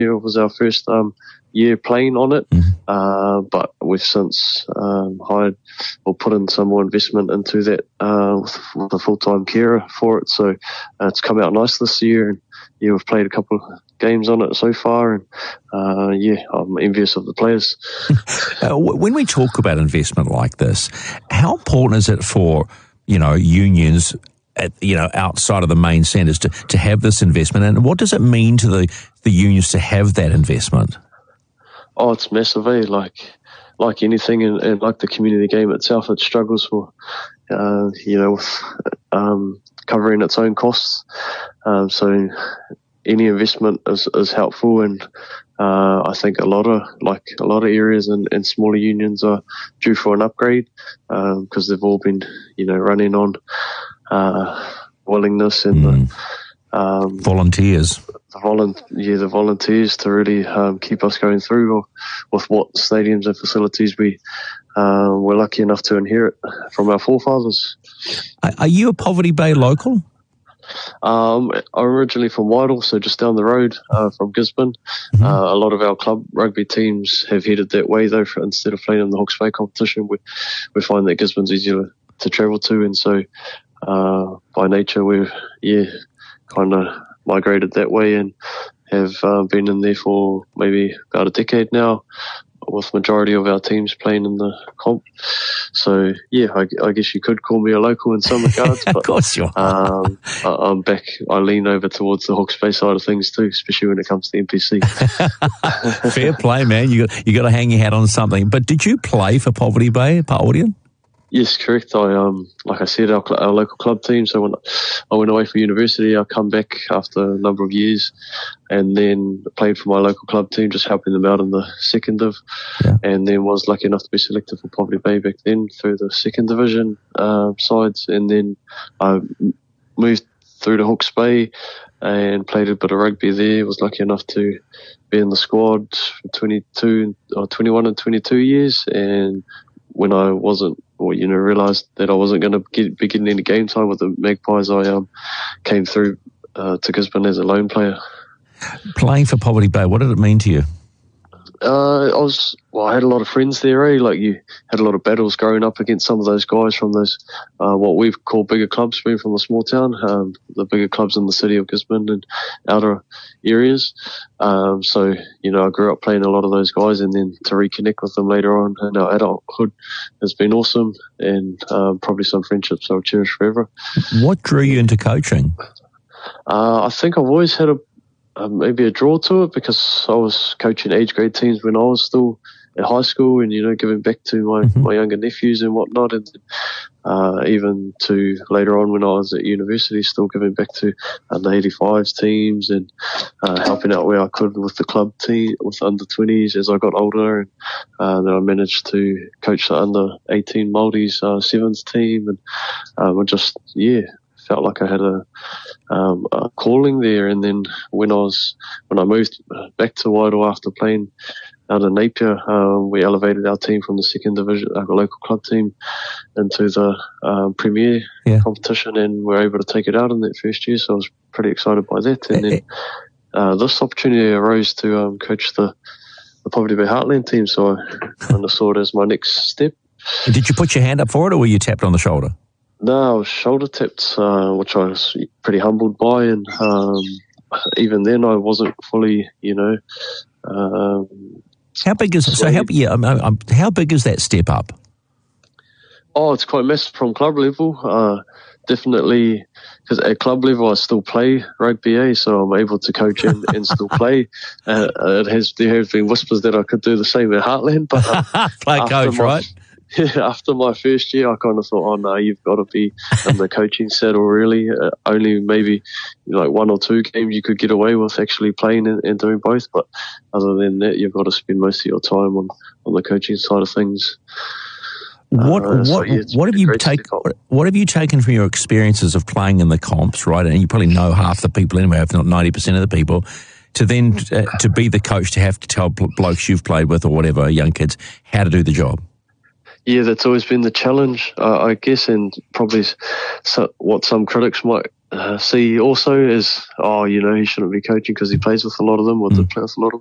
year was our first year playing on it, but we've since hired or put in some more investment into that with a full-time carer for it. So it's come out nice this year, and we've played a couple of games on it so far, and I'm envious of the players. When we talk about investment like this, how important is it for unions outside of the main centres to have this investment, and what does it mean to the unions to have that investment? Oh, it's massive, eh? Like anything, and like the community game itself, it struggles for, with covering its own costs. So any investment is helpful, and I think a lot of areas and smaller unions are due for an upgrade because they've all been, running on willingness and the volunteers. The volunteers to really keep us going through with what stadiums and facilities we're lucky enough to inherit from our forefathers. Are you a Poverty Bay local? I'm originally from Whitehall, so just down the road from Gisborne. A lot of our club rugby teams have headed that way, though. Instead of playing in the Hawke's Bay competition, we find that Gisborne's easier to travel to, and so by nature we've kind of migrated that way and have been in there for maybe about a decade now, with majority of our teams playing in the comp. So I guess you could call me a local in some regards. But, of course you are. I'm back. I lean over towards the Hawke's Bay side of things too, especially when it comes to the NPC. Fair play, man. You got to hang your hat on something. But did you play for Poverty Bay, Paorian? Yes, correct. Like I said, our local club team. So when I went away for university, I come back after a number of years, and then played for my local club team, just helping them out in the second div, and then was lucky enough to be selected for Poverty Bay back then through the second division sides, and then I moved through to Hawke's Bay and played a bit of rugby there. Was lucky enough to be in the squad for 21 and 22 years, and when I realised that I wasn't going to be getting any game time with the Magpies, I came through to Gisborne as a loan player. Playing for Poverty Bay, what did it mean to you? I had a lot of friends there, eh? Like, you had a lot of battles growing up against some of those guys from those, what we've called bigger clubs, being from a small town, the bigger clubs in the city of Gisborne and outer areas. So, I grew up playing a lot of those guys, and then to reconnect with them later on in our adulthood has been awesome, and probably some friendships I'll cherish forever. What drew you into coaching? I think I've always had maybe a draw to it, because I was coaching age grade teams when I was still at high school, and giving back to my younger nephews and whatnot, and even to later on when I was at university, still giving back to under 85s teams and helping out where I could with the club team, with under 20s as I got older, and then I managed to coach the under 18 Māoris sevens team, and I just felt like I had a calling there. And then when I moved back to Whitehall after playing out in Napier, we elevated our team from the second division, our local club team, into the Premier competition, and we were able to take it out in that first year. So I was pretty excited by that. And then this opportunity arose to coach the Poverty Bay Heartland team. So I kind of saw it as my next step. Did you put your hand up for it, or were you tapped on the shoulder? No, I was shoulder tapped, which I was pretty humbled by, and even then I wasn't fully, How big is how big is that step up? Oh, it's quite massive from club level. Definitely, because at club level I still play rugby, so I'm able to coach and still play. There have been whispers that I could do the same at Heartland, but play coach, right? After my first year, I kind of thought, oh no, you've got to be in the coaching saddle, really. Only maybe one or two games you could get away with actually playing and doing both. But other than that, you've got to spend most of your time on the coaching side of things. What have you taken from your experiences of playing in the comps, right? And you probably know half the people anyway, if not 90% of the people, to then to be the coach, to have to tell blokes you've played with or whatever, young kids, how to do the job. Yeah, that's always been the challenge, I guess, and probably what some critics might see also is, he shouldn't be coaching because he plays with a lot of them, or they play with a lot of them.